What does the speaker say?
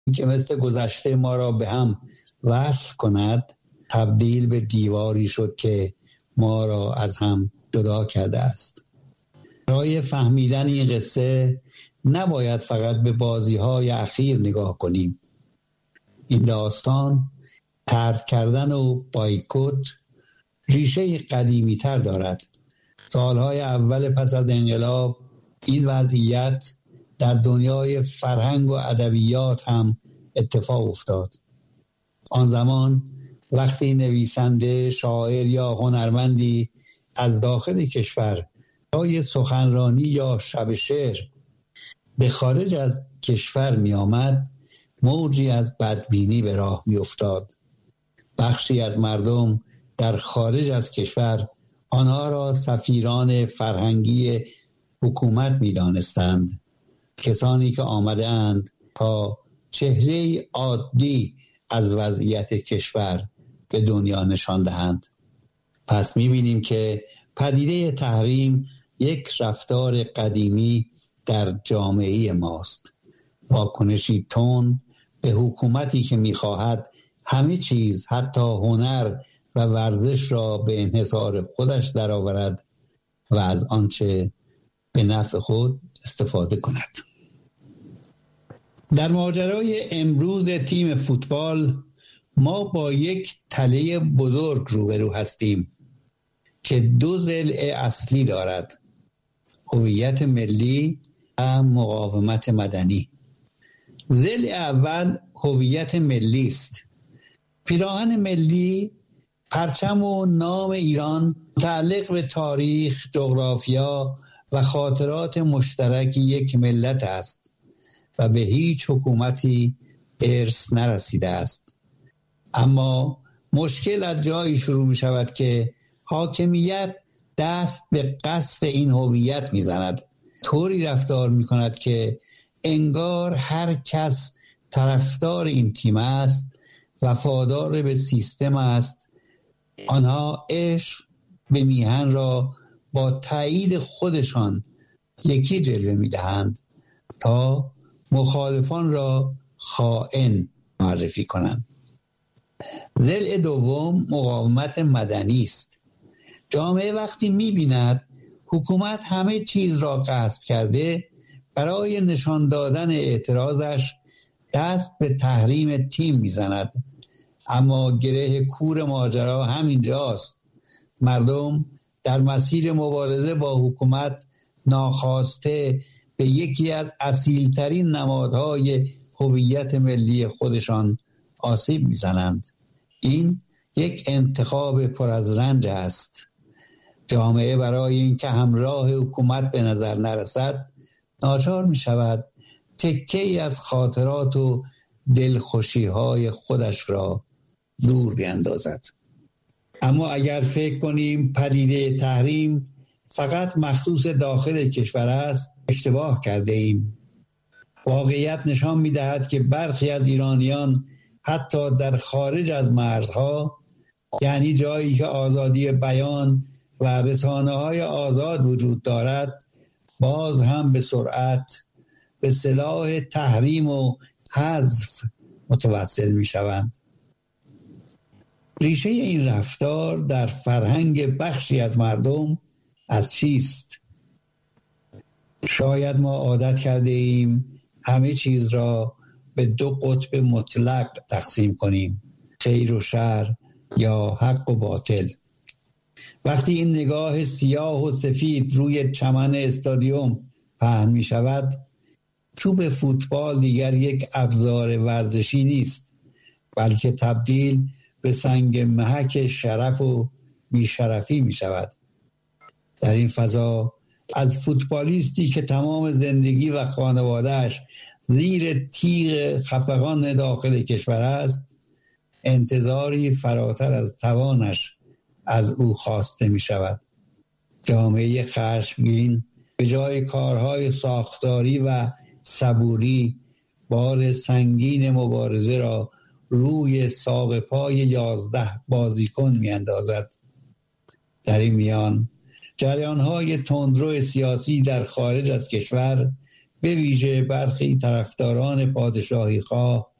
که مثل گذشته ما را به هم وصل کند تبدیل به دیواری شد که ما را از هم جدا کرده است. برای فهمیدن این قصه نباید فقط به بازی‌های اخیر نگاه کنیم. این داستان طرد کردن و بایکوت ریشه قدیمی تر دارد. سالهای اول پس از انقلاب این وضعیت در دنیای فرهنگ و ادبیات هم اتفاق افتاد. آن زمان وقتی نویسنده، شاعر یا هنرمندی از داخل کشور برای سخنرانی یا شب شعر به خارج از کشور می آمد، موجی از بدبینی به راه می افتاد. بخشی از مردم در خارج از کشور آنها را سفیران فرهنگی حکومت می دانستند. کسانی که آمده اند تا چهره عادی از وضعیت کشور به دنیا نشان دهند. پس می بینیم که پدیده تحریم یک رفتار قدیمی در جامعه ماست. واکنشی تند به حکومتی که می خواهد همه چیز حتی هنر و ورزش را به انحصار خودش درآورد و از آنچه به نفع خود استفاده کند. در ماجرای امروز تیم فوتبال ما با یک تله بزرگ روبرو هستیم که دو ضلع اصلی دارد: هویت ملی و مقاومت مدنی. ضلع اول هویت ملی است. پیراهن ملی، پرچم و نام ایران متعلق به تاریخ، جغرافیا و خاطرات مشترک یک ملت است و به هیچ حکومتی ارث نرسیده است. اما مشکل از جایی شروع می شود که حاکمیت دست به غصب این هویت می زند. طوری رفتار می کند که انگار هر کس طرفدار این تیم است، وفادار به سیستم است. آنها عشق به میهن را با تایید خودشان یکی جلوه می دهند تا مخالفان را خائن معرفی کنند. ضلع دوم مقاومت مدنی است. جامعه وقتی می بیند حکومت همه چیز را غصب کرده، برای نشان دادن اعتراضش دست به تحریم تیم می زند. اما گره کور ماجرا همینجاست. مردم در مسیر مبارزه با حکومت ناخواسته به یکی از اصیلترین نمادهای هویت ملی خودشان آسیب میزنند. این یک انتخاب پر از رنج است. جامعه برای اینکه همراه حکومت به نظر نرسد ناچار می شود تکه‌ای از خاطرات و دلخوشی‌های خودش را دور بیندازد. اما اگر فکر کنیم پدیده تحریم فقط مخصوص داخل کشور است، اشتباه کرده ایم. واقعیت نشان می دهد که برخی از ایرانیان حتی در خارج از مرزها، یعنی جایی که آزادی بیان و رسانه‌های آزاد وجود دارد، باز هم به سرعت به سلاح تحریم و حذف متوسل می شوند. ریشه این رفتار در فرهنگ بخشی از مردم از چیست؟ شاید ما عادت کرده ایم همه چیز را به دو قطب مطلق تقسیم کنیم: خیر و شر یا حق و باطل. وقتی این نگاه سیاه و سفید روی چمن استادیوم پهن می شود، توپ فوتبال دیگر یک ابزار ورزشی نیست، بلکه تبدیل به سنگ محک شرف و بیشرفی می شود. در این فضا از فوتبالیستی که تمام زندگی و خانوادهش زیر تیغ خفقان داخل کشور است، انتظاری فراتر از توانش از او خواسته می شود. جامعه خشمگین به جای کارهای ساختاری و صبوری بار سنگین مبارزه را روی ساق پای 11 بازیکن می اندازد. در این میان جریان‌های تندرو سیاسی در خارج از کشور به ویژه برخی طرفداران پادشاهی خواه